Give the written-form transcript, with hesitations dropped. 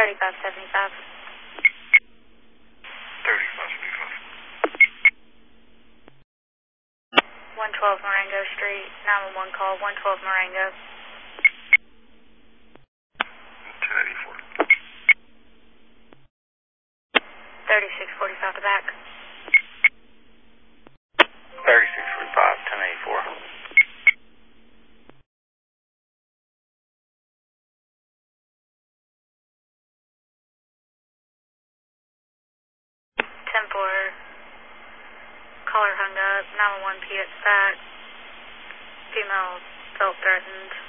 3575. 112 Marengo Street, 911 call, 112 Marengo. 1084. 3645 to back. 3645, 1084. 10-4. Caller hung up, 911 PX back. Female felt threatened.